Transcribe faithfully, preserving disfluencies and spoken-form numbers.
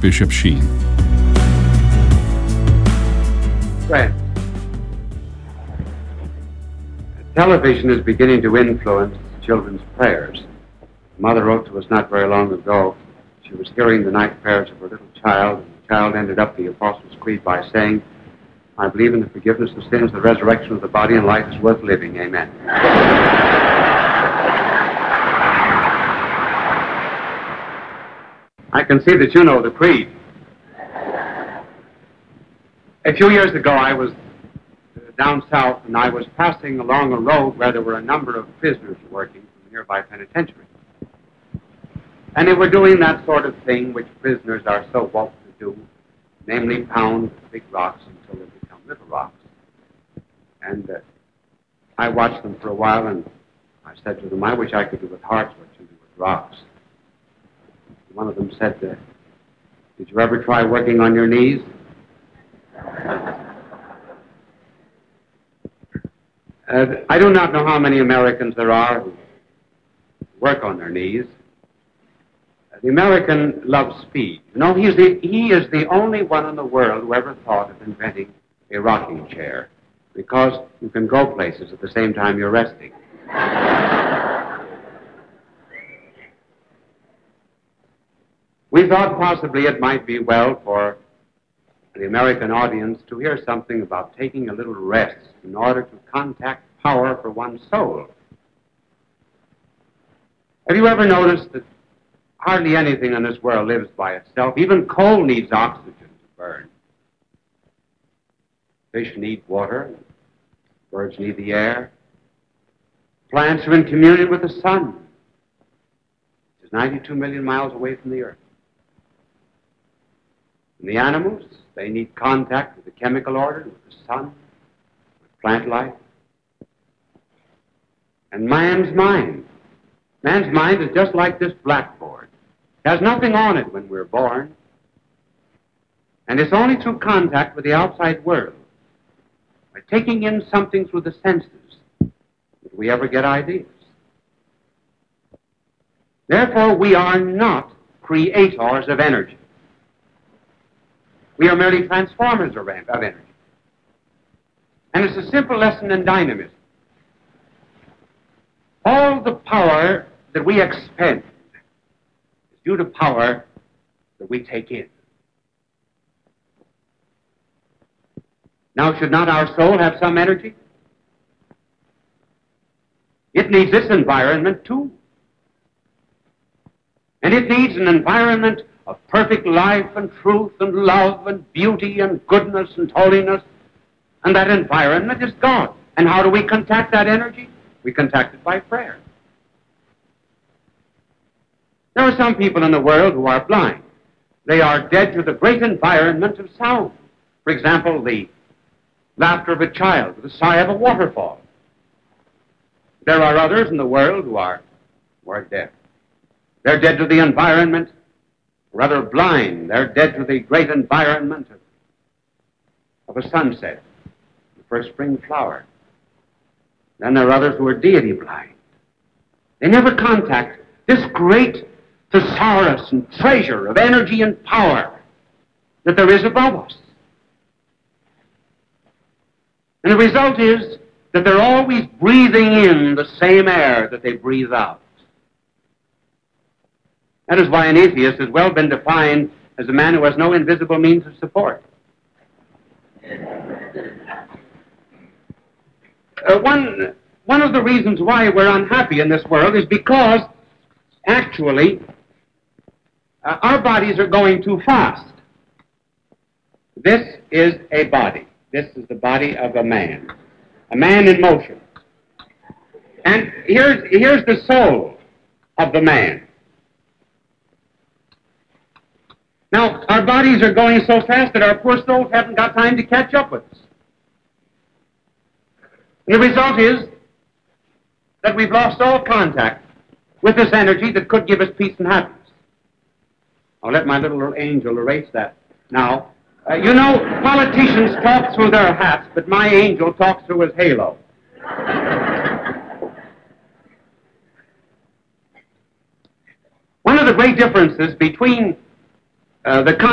Bishop Sheen. Friends, television is beginning to influence children's prayers. Mother wrote to us not very long ago. She was hearing the night prayers of her little child, and the child ended up the Apostles' Creed by saying, "I believe in the forgiveness of sins, the resurrection of the body, and life is worth living. Amen." I can see that you know the creed. A few years ago, I was down south, and I was passing along a road where there were a number of prisoners working from a nearby penitentiary. And they were doing that sort of thing which prisoners are so wont to do, namely pound big rocks until they become little rocks. And uh, I watched them for a while, and I said to them, "I wish I could do with hearts what you do with rocks." One of them said, uh, "Did you ever try working on your knees?" Uh, I do not know how many Americans there are who work on their knees. Uh, the American loves speed. You know, he is, the, he is the only one in the world who ever thought of inventing a rocking chair, because you can go places at the same time you're resting. We thought possibly it might be well for the American audience to hear something about taking a little rest in order to contact power for one's soul. Have you ever noticed that hardly anything in this world lives by itself? Even coal needs oxygen to burn. Fish need water. Birds need the air. Plants are in communion with the sun, which is ninety-two million miles away from the earth. And the animals, they need contact with the chemical order, with the sun, with plant life. And man's mind. Man's mind is just like this blackboard. It has nothing on it when we're born. And it's only through contact with the outside world, by taking in something through the senses, that we ever get ideas. Therefore, we are not creators of energy. We are merely transformers of energy. And it's a simple lesson in dynamism. All the power that we expend is due to power that we take in. Now, should not our soul have some energy? It needs this environment too. And it needs an environment of perfect life and truth and love and beauty and goodness and holiness. And that environment is God. And how do we contact that energy? We contact it by prayer. There are some people in the world who are blind. They are dead to the great environment of sound. For example, the laughter of a child, the sigh of a waterfall. There are others in the world who are, who are deaf. They're dead to the environment, rather blind. They're dead to the great environment of, of a sunset, the first spring flower. Then there are others who are deity blind. They never contact this great thesaurus and treasure of energy and power that there is above us. And the result is that they're always breathing in the same air that they breathe out. That is why an atheist has well been defined as a man who has no invisible means of support. Uh, one, one of the reasons why we're unhappy in this world is because, actually, uh, our bodies are going too fast. This is a body. This is the body of a man. A man in motion. And here's, here's the soul of the man. Now, our bodies are going so fast that our poor souls haven't got time to catch up with us. And the result is that we've lost all contact with this energy that could give us peace and happiness. I'll let my little angel erase that now. Uh, you know, politicians talk through their hats, but my angel talks through his halo. One of the great differences between uh, the